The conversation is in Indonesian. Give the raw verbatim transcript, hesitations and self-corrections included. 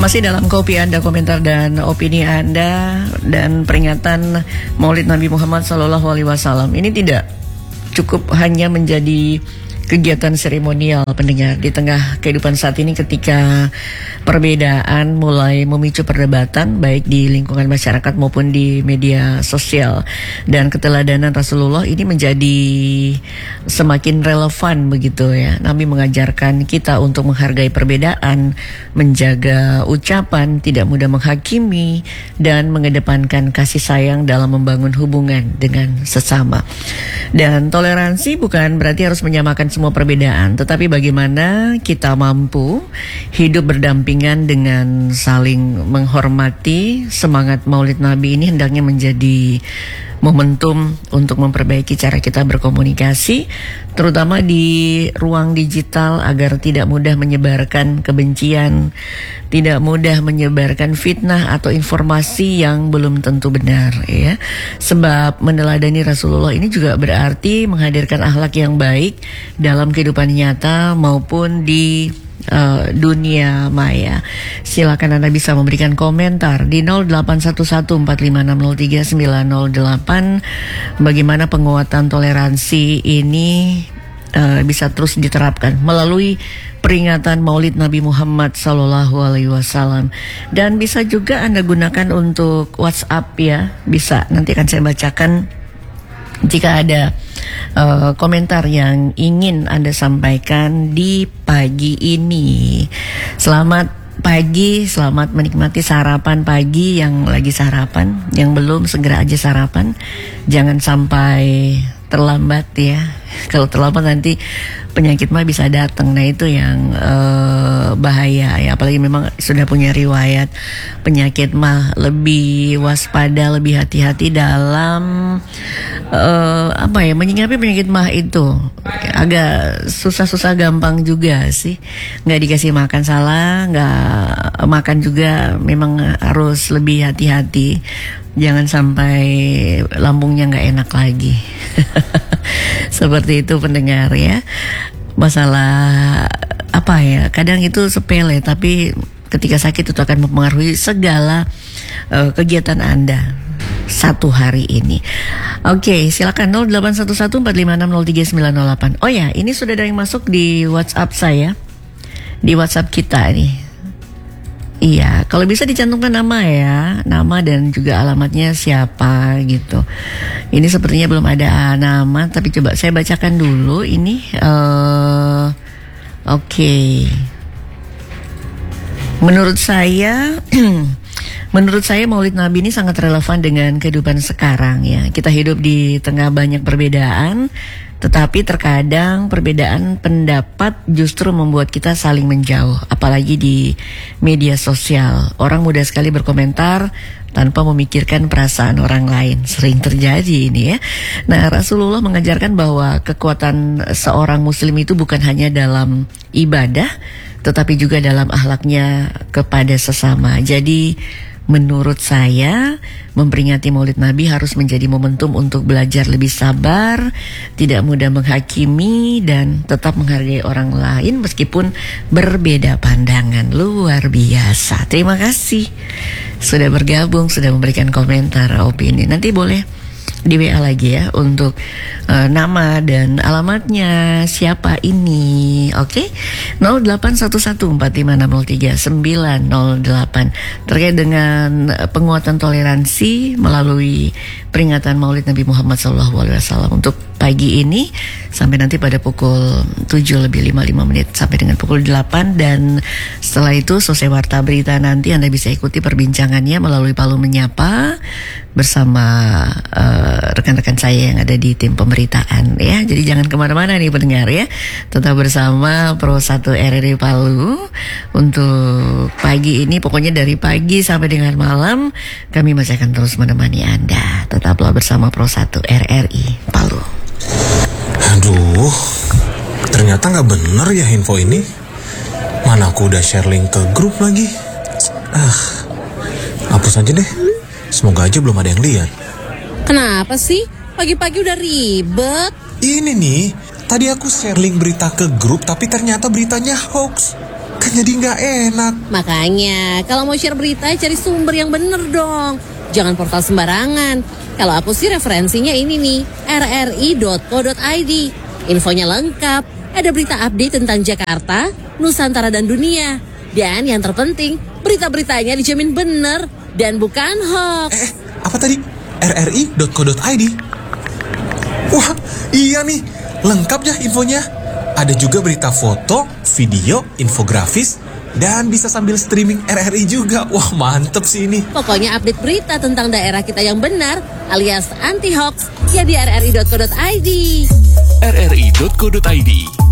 Masih dalam Kopi Anda, komentar dan opini Anda dan peringatan Maulid Nabi Muhammad Sallallahu Alaihi Wasallam. Ini tidak cukup hanya menjadi kegiatan seremonial pendengar di tengah kehidupan saat ini, ketika perbedaan mulai memicu perdebatan baik di lingkungan masyarakat maupun di media sosial, dan keteladanan Rasulullah ini menjadi semakin relevan begitu ya. Nabi mengajarkan kita untuk menghargai perbedaan, menjaga ucapan, tidak mudah menghakimi, dan mengedepankan kasih sayang dalam membangun hubungan dengan sesama. Dan toleransi bukan berarti harus menyamakan semua perbedaan, tetapi bagaimana kita mampu hidup berdampingan dengan saling menghormati. Semangat Maulid Nabi ini hendaknya menjadi momentum untuk memperbaiki cara kita berkomunikasi, terutama di ruang digital, agar tidak mudah menyebarkan kebencian, tidak mudah menyebarkan fitnah atau informasi yang belum tentu benar ya. Sebab meneladani Rasulullah ini juga berarti menghadirkan akhlak yang baik dalam kehidupan nyata maupun di Uh, dunia maya. Silakan Anda bisa memberikan komentar di nol delapan satu satu empat lima enam nol tiga sembilan nol delapan. Bagaimana penguatan toleransi ini uh, bisa terus diterapkan melalui peringatan Maulid Nabi Muhammad Sallallahu Alaihi Wasallam. Dan bisa juga Anda gunakan untuk WhatsApp ya. Bisa, nanti akan saya bacakan jika ada uh, komentar yang ingin Anda sampaikan di pagi ini. Selamat pagi, selamat menikmati sarapan pagi. Yang lagi sarapan, yang belum segera aja sarapan. Jangan sampai terlambat ya. Kalau terlambat nanti penyakit mah bisa datang. Nah itu yang uh, bahaya ya. Apalagi memang sudah punya riwayat penyakit mah, lebih waspada, lebih hati-hati dalam uh, apa ya, menyikapi penyakit mah itu. Agak susah-susah gampang juga sih. Nggak dikasih makan salah, nggak makan juga memang harus lebih hati-hati. Jangan sampai lambungnya nggak enak lagi. Seperti itu pendengar ya. Masalah apa ya, kadang itu sepele tapi ketika sakit itu akan mempengaruhi segala uh, kegiatan Anda satu hari ini. Oke, silakan nol delapan satu satu empat lima enam nol tiga sembilan nol delapan. Oh ya, ini sudah ada yang masuk di WhatsApp saya. Di WhatsApp kita nih. Iya, kalau bisa dicantumkan nama ya, nama dan juga alamatnya siapa gitu. Ini sepertinya belum ada nama, tapi coba saya bacakan dulu ini. Uh, Oke, okay. Menurut saya, menurut saya Maulid Nabi ini sangat relevan dengan kehidupan sekarang ya. Kita hidup di tengah banyak perbedaan, tetapi terkadang perbedaan pendapat justru membuat kita saling menjauh. Apalagi di media sosial, orang mudah sekali berkomentar tanpa memikirkan perasaan orang lain. Sering terjadi ini ya. Nah, Rasulullah mengajarkan bahwa kekuatan seorang muslim itu bukan hanya dalam ibadah, tetapi juga dalam akhlaknya kepada sesama. Jadi menurut saya, memperingati Maulid Nabi harus menjadi momentum untuk belajar lebih sabar, tidak mudah menghakimi, dan tetap menghargai orang lain meskipun berbeda pandangan. Luar biasa. Terima kasih sudah bergabung, sudah memberikan komentar, opini. Nanti boleh di W A lagi ya untuk uh, nama dan alamatnya siapa ini. Oke, okay? nol delapan satu satu empat lima enam nol tiga sembilan nol delapan terkait dengan penguatan toleransi melalui peringatan Maulid Nabi Muhammad Sallallahu Alaihi Wasallam untuk pagi ini sampai nanti pada pukul tujuh lebih lima puluh lima menit sampai dengan pukul delapan. Dan setelah itu selesai warta berita, nanti Anda bisa ikuti perbincangannya melalui Palu Menyapa bersama uh, rekan-rekan saya yang ada di tim pemberitaan ya. Jadi jangan kemana-mana nih pendengar ya. Tetap bersama Pro satu R R I Palu untuk pagi ini. Pokoknya dari pagi sampai dengan malam kami masih akan terus menemani Anda. Tetaplah bersama Pro satu R R I Palu. Aduh, ternyata gak bener ya info ini. Mana aku udah share link ke grup lagi. Ah, hapus aja deh. Semoga aja belum ada yang lihat. Kenapa sih? Pagi-pagi udah ribet. Ini nih, tadi aku share link berita ke grup tapi ternyata beritanya hoax. Kan jadi nggak enak. Makanya, kalau mau share berita, cari sumber yang bener dong. Jangan portal sembarangan. Kalau aku sih referensinya ini nih, r r i dot co dot i d. Infonya lengkap, ada berita update tentang Jakarta, Nusantara dan dunia. Dan yang terpenting, berita-beritanya dijamin bener dan bukan hoax. Eh, apa tadi? r r i dot co dot i d. Wah, iya nih, lengkap ya infonya. Ada juga berita foto, video, infografis, dan bisa sambil streaming R R I juga. Wah, mantep sih ini. Pokoknya update berita tentang daerah kita yang benar alias anti hoax ya di r r i dot co dot i d. r r i dot co dot i d